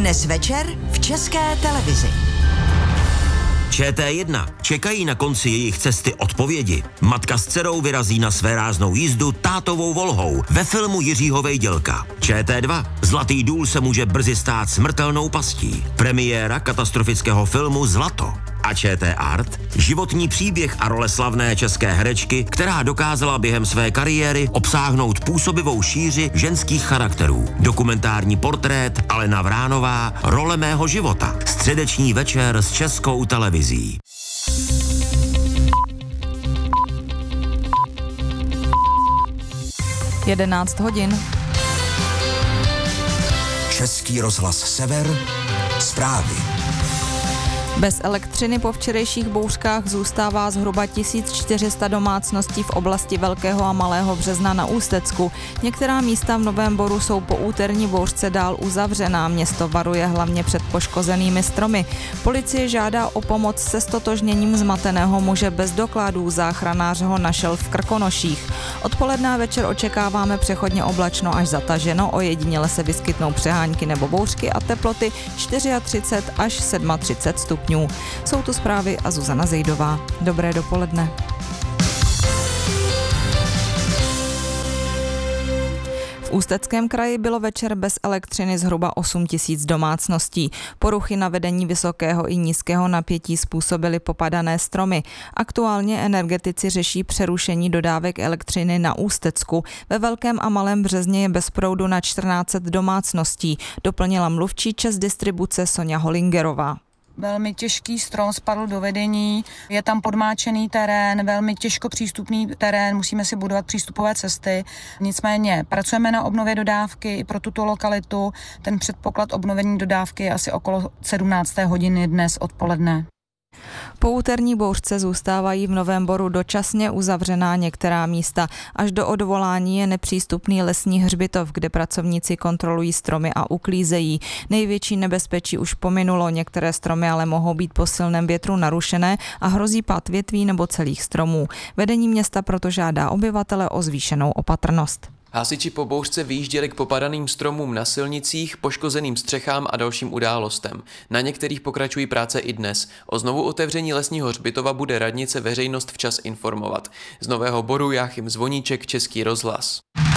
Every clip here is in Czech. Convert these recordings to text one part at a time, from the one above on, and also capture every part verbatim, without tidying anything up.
Dnes večer v České televizi. Č T jedna. Čekají na konci jejich cesty odpovědi. Matka s dcerou vyrazí na svéráznou jízdu tátovou Volhou ve filmu Jiřího Vejdělka. Č T dva. Zlatý důl se může brzy stát smrtelnou pastí. Premiéra katastrofického filmu Zlato. A Č T Art. Životní příběh a role slavné české herečky, která dokázala během své kariéry obsáhnout působivou šíři ženských charakterů. Dokumentární portrét Alena Vránová. Role mého života. Středeční večer s Českou televizí. jedenáct hodin. Český rozhlas Sever. Zprávy. Bez elektřiny po včerejších bouřkách zůstává zhruba tisíc čtyři sta domácností v oblasti Velkého a Malého Března na Ústecku. Některá místa v Novém Boru jsou po úterní bouřce dál uzavřená. Město varuje hlavně před poškozenými stromy. Policie žádá o pomoc se ztotožněním zmateného muže bez dokladů. Záchranář ho našel v Krkonoších. Odpoledne a večer očekáváme přechodně oblačno až zataženo. Ojediněle se vyskytnou přehánky nebo bouřky a teploty třicet čtyři až třicet sedm stupňů. Jsou tu zprávy a Zuzana Zejdová. Dobré dopoledne. V Ústeckém kraji bylo večer bez elektřiny zhruba osm tisíc domácností. Poruchy na vedení vysokého i nízkého napětí způsobily popadané stromy. Aktuálně energetici řeší přerušení dodávek elektřiny na Ústecku. Ve Velkém a Malém Březně je bez proudu na čtrnáct set domácností, doplnila mluvčí ČEZ Distribuce Sonja Holingerová. Velmi těžký strom spadl do vedení, je tam podmáčený terén, velmi těžko přístupný terén, musíme si budovat přístupové cesty. Nicméně pracujeme na obnově dodávky i pro tuto lokalitu. Ten předpoklad obnovení dodávky je asi okolo sedmnácté hodiny dnes odpoledne. Po úterní bouřce zůstávají v Novém Boru dočasně uzavřená některá místa. Až do odvolání je nepřístupný lesní hřbitov, kde pracovníci kontrolují stromy a uklízejí. Největší nebezpečí už pominulo, některé stromy ale mohou být po silném větru narušené a hrozí pád větví nebo celých stromů. Vedení města proto žádá obyvatele o zvýšenou opatrnost. Hasiči po bouřce vyjížděli k popadaným stromům na silnicích, poškozeným střechám a dalším událostem. Na některých pokračují práce i dnes. O znovu otevření lesního hřbitova bude radnice veřejnost včas informovat. Z Nového Boru Jáchym Zvoníček, Český rozhlas.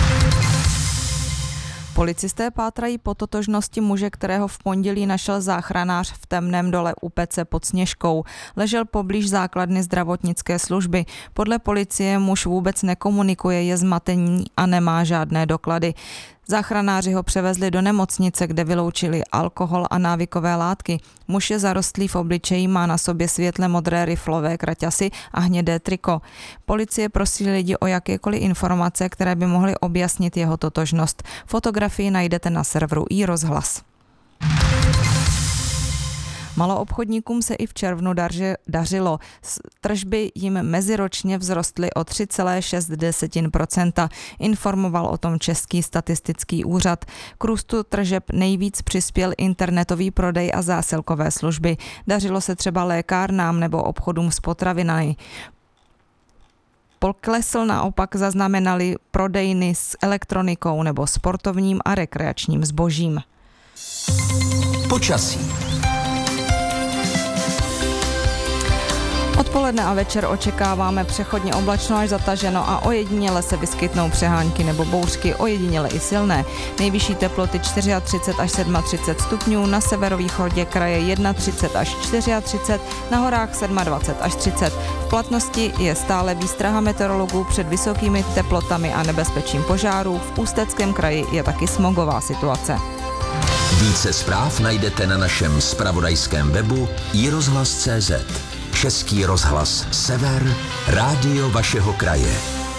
Policisté pátrají po totožnosti muže, kterého v pondělí našel záchranář v Temném dole u Pece pod Sněžkou. Ležel poblíž základny zdravotnické služby. Podle policie muž vůbec nekomunikuje, je zmatený a nemá žádné doklady. Záchranáři ho převezli do nemocnice, kde vyloučili alkohol a návykové látky. Muž je zarostlý v obličeji, má na sobě světle modré riflové kraťasy a hnědé triko. Policie prosí lidi o jakékoliv informace, které by mohly objasnit jeho totožnost. Fotografii najdete na serveru iRozhlas. Maloobchodníkům se i v červnu darže, dařilo. Tržby jim meziročně vzrostly o tři celé šest procenta. Informoval o tom Český statistický úřad. K růstu tržeb nejvíc přispěl internetový prodej a zásilkové služby. Dařilo se třeba lékárnám nebo obchodům s potravinami. Poklesl naopak zaznamenali prodejny s elektronikou nebo sportovním a rekreačním zbožím. Počasí. Odpoledne a večer očekáváme přechodně oblačno až zataženo a ojediněle se vyskytnou přehánky nebo bouřky, ojediněle i silné. Nejvyšší teploty třicet čtyři až třicet sedm stupňů, na severovýchodě kraje třicet jedna až třicet čtyři, na horách dvacet sedm až třicet. V platnosti je stále výstraha meteorologů před vysokými teplotami a nebezpečím požárů. V Ústeckém kraji je taky smogová situace. Více zpráv najdete na našem zpravodajském webu i rozhlas tečka cé zet. Český rozhlas Sever, rádio vašeho kraje.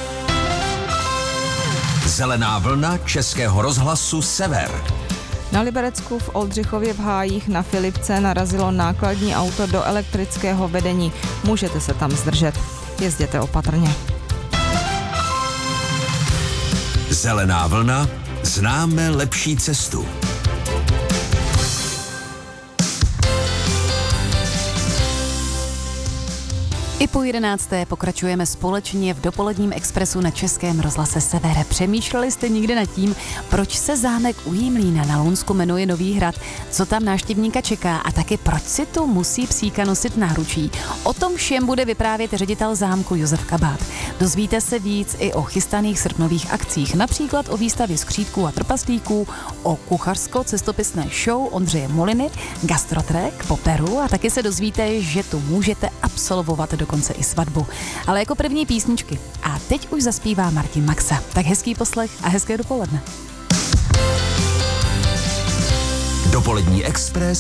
Zelená vlna Českého rozhlasu Sever. Na Liberecku v Oldřichově v Hájích na Filipce narazilo nákladní auto do elektrického vedení. Můžete se tam zdržet. Jezděte opatrně. Zelená vlna, známe lepší cestu. I po jedenácté pokračujeme společně v dopoledním expresu na Českém rozhlase Sever. Přemýšleli jste někdy nad tím, proč se zámek u Jimlína na Lounsku jmenuje Nový hrad, co tam návštěvníka čeká a taky proč si tu musí psíka nosit v náručí? O tom všem bude vyprávět ředitel zámku Josef Kabát. Dozvíte se víc i o chystaných srpnových akcích, například o výstavě skřítků a trpaslíků, o kuchařsko-cestopisné show Ondřeje Moliny, gastrotrek po Peru a taky se dozvíte, že tu můžete absolvovat dokonce i svatbu. Ale jako první písničky. A teď už zaspívá Martin Maxa. Tak hezký poslech a hezké dopoledne. Dopolední expres